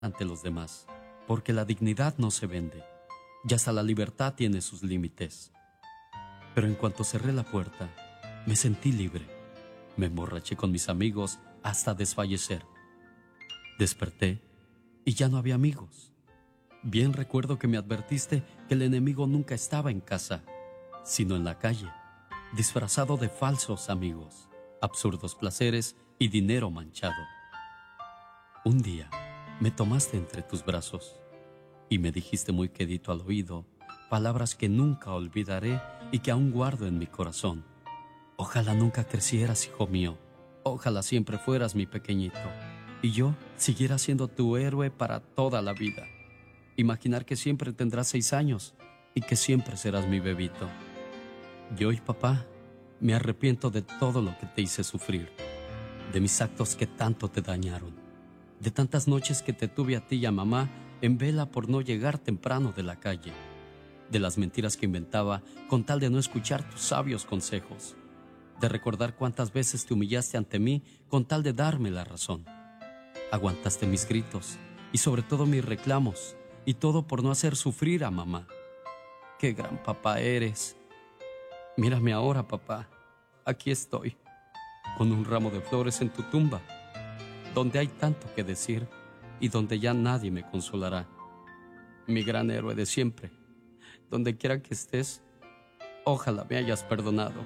ante los demás, porque la dignidad no se vende, y hasta la libertad tiene sus límites. Pero en cuanto cerré la puerta, me sentí libre. Me emborraché con mis amigos hasta desfallecer. Desperté y ya no había amigos. Bien recuerdo que me advertiste que el enemigo nunca estaba en casa, sino en la calle, disfrazado de falsos amigos, absurdos placeres y dinero manchado. Un día me tomaste entre tus brazos y me dijiste muy quedito al oído palabras que nunca olvidaré y que aún guardo en mi corazón. Ojalá nunca crecieras, hijo mío. Ojalá siempre fueras mi pequeñito y yo siguiera siendo tu héroe para toda la vida. Imaginar que siempre tendrás 6 años y que siempre serás mi bebito. Y hoy, papá, me arrepiento de todo lo que te hice sufrir, de mis actos que tanto te dañaron, de tantas noches que te tuve a ti y a mamá en vela por no llegar temprano de la calle, de las mentiras que inventaba con tal de no escuchar tus sabios consejos, de recordar cuántas veces te humillaste ante mí con tal de darme la razón. Aguantaste mis gritos y sobre todo mis reclamos, y todo por no hacer sufrir a mamá. ¡Qué gran papá eres! Mírame ahora, papá. Aquí estoy, con un ramo de flores en tu tumba, donde hay tanto que decir y donde ya nadie me consolará. Mi gran héroe de siempre, donde quiera que estés, ojalá me hayas perdonado.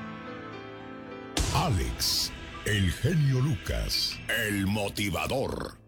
Alex, el genio Lucas, el motivador.